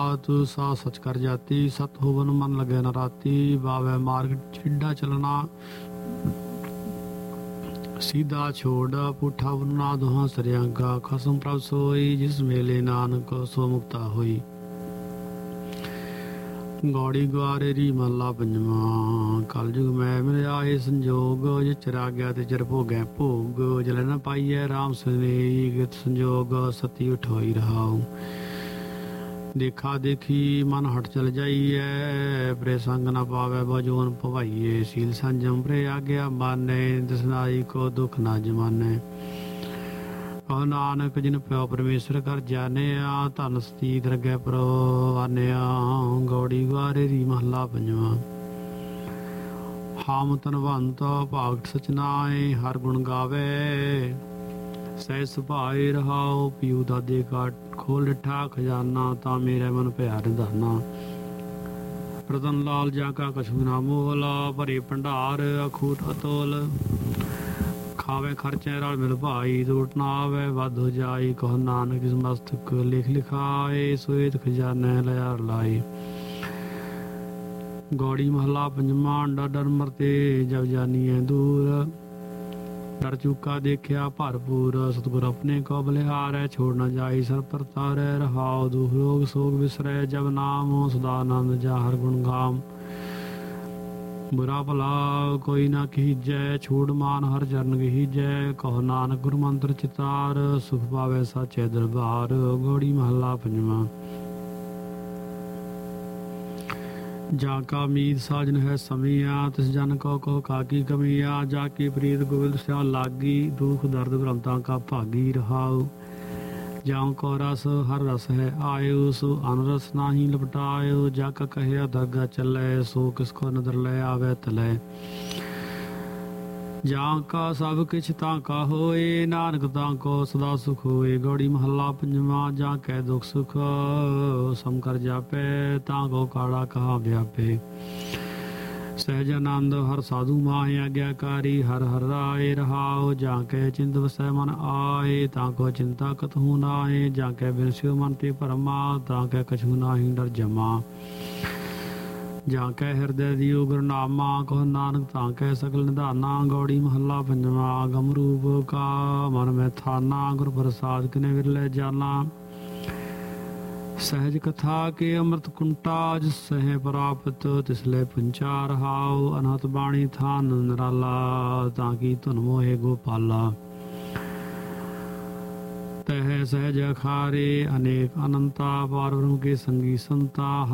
तू सा सच कर जाती, सत होवन मन लगे न राती, बावे मार्ग छिड्डा चलना, सीधा छोड़ पुठा बुनना, दुहा सरियांगा, खसम प्रभ सोई, जिस मेले नानक सो मुक्ता होई। गौड़ी ग्वारेरी महला पंजवा। कलयुग में मिल आए संजोग, जे चरा गया ते चर भोगै भोग, जल न पाइयै राम सनेही, गत संजोग सती उठोई रहाऊ। देखा देखी मन हट चल जाइए, प्रे संग न पावे बजोन पवाइए, सील संजम प्रे आज्ञा माने, दसनाई को दुख ना जमाने। कहो नानक जिन प्यो परमेश्वर कर जाने, धन सती दरगह परवाने। गौड़ी ग्वारेरी महला पंजवा। हाम तनवंत भागत सचनाए, हर गुण गावे सह सुभाए रहाओ। पीऊ दादे का खोल डिठा खजाना, ता मेरे मन प्यार दाना। रतन लाल जाका कछु ना मोला, भरे भंडार अखूट अतोल। खावे खर्चे रल मिल भाई, टूट ना आवे वध हो जाई। कहो नानक इस मस्तक लिख लिखाए, सोएत खजाने लिया लाई। गौड़ी महला पंजवा। डर मरते जब जानिए दूर, डर चूका देखिया भरपूर। सतगुर अपने को बलिहारै, छोड़ न जाई सर पर तारै। रहाओ दुख रोग सोग विसरै, जब नाम सदानंद जा हर गुण गाम। बुरा भला कोई ना कीजै, छूट मान हर चरण गहीजै। कहो नानक गुर मंत्र चितार, सुख पावे साचे दरबार। गौड़ी महला पंजवा। जाका मीत साजन है समिया, तिस जन को कहो काकी कमिया। जाकी प्रीत गोविंद स्या लागी, दुख दर्द भ्रमता का भागी। रहाऊ जाऊँ को रस हर रस है आयु, सो अनरस नाही लपटायो। जाका कहे दरगा चले, सो किसको नदर ले आवे तले। जाका सब किछ ताका होए, नानक ताको सदा सुख होए। गौड़ी महला पंजवा। जाके दुख सुख सम कर जापे, ताको काड़ा कहा व्यापे। सहजानंद हर साधु माहे, आज्ञाकारी हर हर राय। रहाओ जाके चिंत वसै मन आए, ताको चिंता कतहु नाए। जाके बिनस्यो मन ते परमा, ताके कछु नाही डर जमा। जाके हृदय दियो गुरनामा, कहो नानक ताके सकल निधाना। गौड़ी महला पंजवा। गम रूप का मन में थाना, गुर प्रसाद किने विरले जाना। सहज कथा के अमृत कुंटा, जिस सह प्राप्त तिसले पुंचा। रहाओ अनहत बाणी थान निराला, ताकि धुन मोहे गोपाला। तह सहज अखारे अनेक अनंता, पार ब्रह्म के संगी संता।